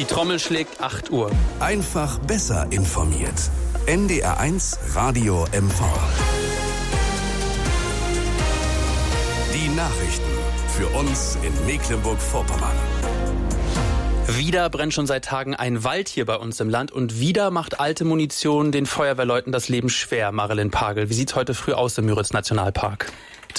Die Trommel schlägt 8 Uhr. Einfach besser informiert. NDR1 Radio MV. Die Nachrichten für uns in Mecklenburg-Vorpommern. Wieder brennt schon seit Tagen ein Wald hier bei uns im Land und wieder macht alte Munition den Feuerwehrleuten das Leben schwer. Marilyn Pagel, wie sieht's heute früh aus im Müritz-Nationalpark?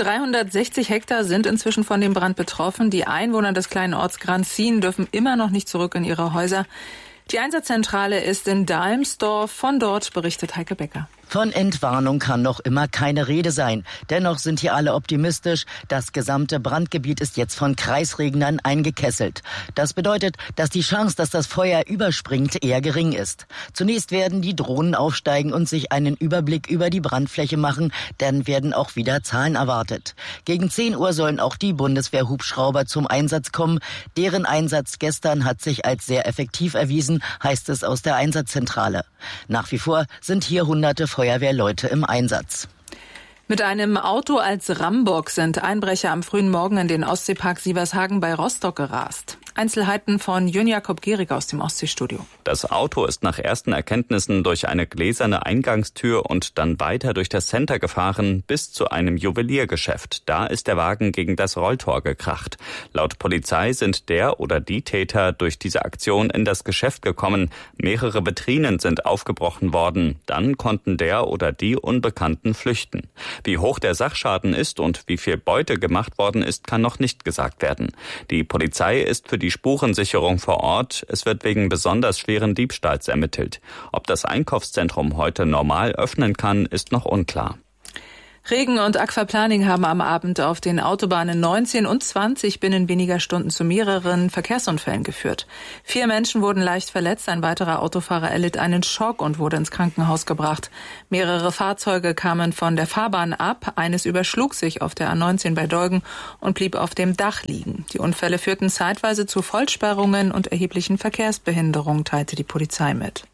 360 Hektar sind inzwischen von dem Brand betroffen. Die Einwohner des kleinen Orts Granzin dürfen immer noch nicht zurück in ihre Häuser. Die Einsatzzentrale ist in Dalmsdorf. Von dort berichtet Heike Becker. Von Entwarnung kann noch immer keine Rede sein. Dennoch sind hier alle optimistisch. Das gesamte Brandgebiet ist jetzt von Kreisregnern eingekesselt. Das bedeutet, dass die Chance, dass das Feuer überspringt, eher gering ist. Zunächst werden die Drohnen aufsteigen und sich einen Überblick über die Brandfläche machen. Dann werden auch wieder Zahlen erwartet. Gegen 10 Uhr sollen auch die Bundeswehr-Hubschrauber zum Einsatz kommen. Deren Einsatz gestern hat sich als sehr effektiv erwiesen, heißt es aus der Einsatzzentrale. Nach wie vor sind hier hunderte Feuerwehrleute im Einsatz. Mit einem Auto als Rambock sind Einbrecher am frühen Morgen in den Ostseepark Sievershagen bei Rostock gerast. Einzelheiten von Jön Jakob Gehrig aus dem Ostseestudio. Das Auto ist nach ersten Erkenntnissen durch eine gläserne Eingangstür und dann weiter durch das Center gefahren bis zu einem Juweliergeschäft. Da ist der Wagen gegen das Rolltor gekracht. Laut Polizei sind der oder die Täter durch diese Aktion in das Geschäft gekommen. Mehrere Vitrinen sind aufgebrochen worden. Dann konnten der oder die Unbekannten flüchten. Wie hoch der Sachschaden ist und wie viel Beute gemacht worden ist, kann noch nicht gesagt werden. Die Polizei ist für die Spurensicherung vor Ort. Es wird wegen besonders schweren Diebstahls ermittelt. Ob das Einkaufszentrum heute normal öffnen kann, ist noch unklar. Regen und Aquaplaning haben am Abend auf den Autobahnen 19 und 20 binnen weniger Stunden zu mehreren Verkehrsunfällen geführt. 4 Menschen wurden leicht verletzt, ein weiterer Autofahrer erlitt einen Schock und wurde ins Krankenhaus gebracht. Mehrere Fahrzeuge kamen von der Fahrbahn ab, eines überschlug sich auf der A19 bei Dolgen und blieb auf dem Dach liegen. Die Unfälle führten zeitweise zu Vollsperrungen und erheblichen Verkehrsbehinderungen, teilte die Polizei mit.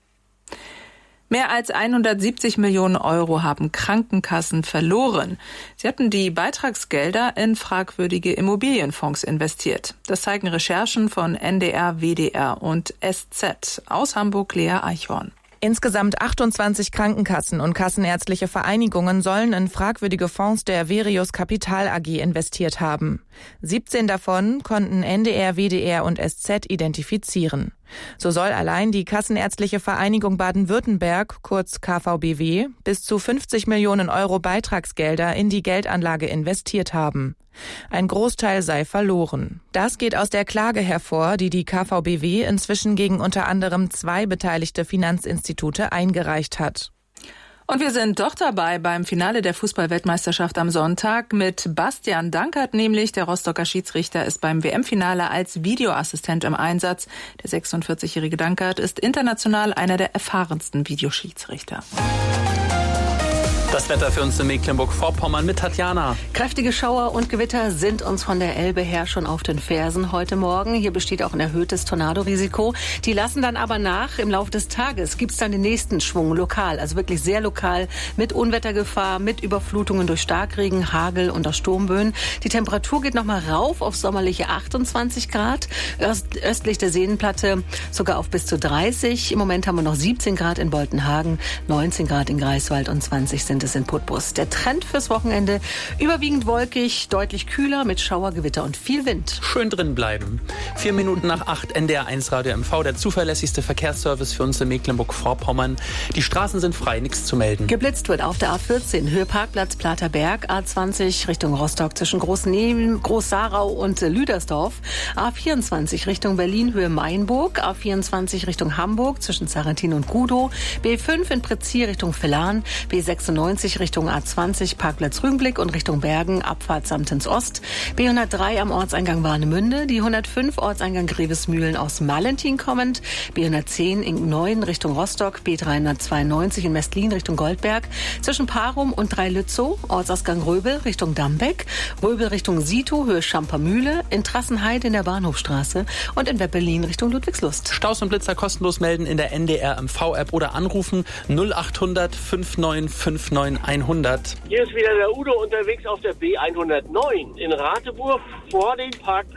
Mehr als 170 Millionen Euro haben Krankenkassen verloren. Sie hatten die Beitragsgelder in fragwürdige Immobilienfonds investiert. Das zeigen Recherchen von NDR, WDR und SZ. Aus Hamburg Lea Eichhorn. Insgesamt 28 Krankenkassen und kassenärztliche Vereinigungen sollen in fragwürdige Fonds der Verius Kapital AG investiert haben. 17 davon konnten NDR, WDR und SZ identifizieren. So soll allein die Kassenärztliche Vereinigung Baden-Württemberg, kurz KVBW, bis zu 50 Millionen Euro Beitragsgelder in die Geldanlage investiert haben. Ein Großteil sei verloren. Das geht aus der Klage hervor, die die KVBW inzwischen gegen unter anderem 2 beteiligte Finanzinstitute eingereicht hat. Und wir sind doch dabei beim Finale der Fußball-Weltmeisterschaft am Sonntag mit Bastian Dankert, nämlich der Rostocker Schiedsrichter ist beim WM-Finale als Videoassistent im Einsatz. Der 46-jährige Dankert ist international einer der erfahrensten Videoschiedsrichter. Das Wetter für uns in Mecklenburg-Vorpommern mit Tatjana. Kräftige Schauer und Gewitter sind uns von der Elbe her schon auf den Fersen heute Morgen. Hier besteht auch ein erhöhtes Tornadorisiko. Die lassen dann aber nach. Im Laufe des Tages gibt es dann den nächsten Schwung lokal, also wirklich sehr lokal, mit Unwettergefahr, mit Überflutungen durch Starkregen, Hagel und auch Sturmböen. Die Temperatur geht nochmal rauf auf sommerliche 28 Grad. Östlich der Seenplatte sogar auf bis zu 30. Im Moment haben wir noch 17 Grad in Boltenhagen, 19 Grad in Greifswald und 20 sind es in Putbus. Der Trend fürs Wochenende überwiegend wolkig, deutlich kühler mit Schauer, Gewitter und viel Wind. Schön drin bleiben. 4 Minuten nach 8 NDR1 Radio MV, der zuverlässigste Verkehrsservice für uns in Mecklenburg-Vorpommern. Die Straßen sind frei, nichts zu melden. Geblitzt wird auf der A14, Höhe Parkplatz Platerberg, A20 Richtung Rostock zwischen Großnehmen, Groß-Sarau und Lüdersdorf, A24 Richtung Berlin, Höhe Mainburg, A24 Richtung Hamburg zwischen Sarrentin und Gudow, B5 in Prezir Richtung Villan, B96 Richtung A20, Parkplatz Rügenblick und Richtung Bergen, Abfahrt Samtens Ost. B103 am Ortseingang Warnemünde, die 105 Ortseingang Grevesmühlen aus Malentin kommend, B110 Inken-Neuen Richtung Rostock, B392 in Mestlin Richtung Goldberg, zwischen Parum und Dreilützow, Ortsausgang Röbel Richtung Dambeck, Röbel Richtung Sito, Höhe Schampermühle, in Trassenheide in der Bahnhofstraße und in Weppelin Richtung Ludwigslust. Staus und Blitzer kostenlos melden in der NDR MV-App oder anrufen 0800 5959 100. Hier ist wieder der Udo unterwegs auf der B109 in Rateburg vor dem Parkplatz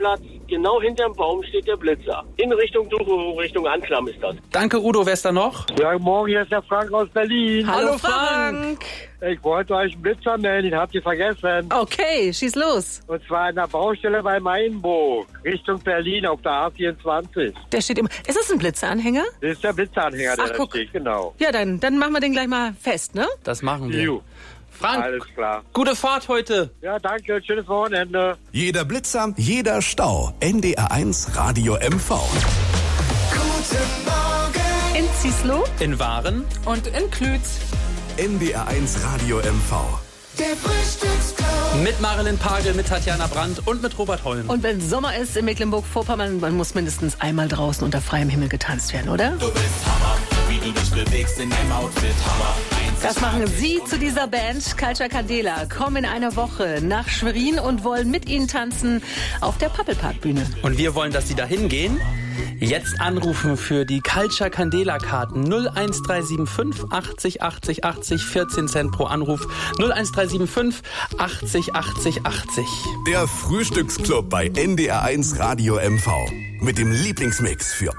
genau hinterm Baum steht der Blitzer. In Richtung Duchow, Richtung Anklam ist das. Danke, Udo. Wer ist da noch? Ja, morgen, hier ist der Frank aus Berlin. Hallo Frank. Ich wollte euch einen Blitzer melden, den habt ihr vergessen. Okay, schieß los. Und zwar an der Baustelle bei Mainburg, Richtung Berlin auf der A24. Der steht immer. Ist das ein Blitzeranhänger? Das ist der Blitzeranhänger, der da steht, genau. Ja, dann machen wir den gleich mal fest, ne? Das machen wir. Jo. Frank, alles klar. Gute Fahrt heute. Ja, danke. Schönes Wochenende. Jeder Blitzer, jeder Stau. NDR1 Radio MV. Guten Morgen. In Zieslow. In Waren. Und in Klütz. NDR1 Radio MV. Der Frühstücksclub. Mit Marilyn Pagel, mit Tatjana Brandt und mit Robert Holm. Und wenn Sommer ist in Mecklenburg-Vorpommern, man muss mindestens einmal draußen unter freiem Himmel getanzt werden, oder? Du bist Hammer, wie du dich bewegst in deinem Outfit, Hammer. Das machen Sie zu dieser Band Culture Candela, kommen in einer Woche nach Schwerin und wollen mit Ihnen tanzen auf der Pappelpark-Bühne. Und wir wollen, dass Sie da hingehen. Jetzt anrufen für die Culture Candela Karten 01375 80 80 80, 14 Cent pro Anruf. 01375 80 80 80. Der Frühstücksclub bei NDR1 Radio MV. Mit dem Lieblingsmix für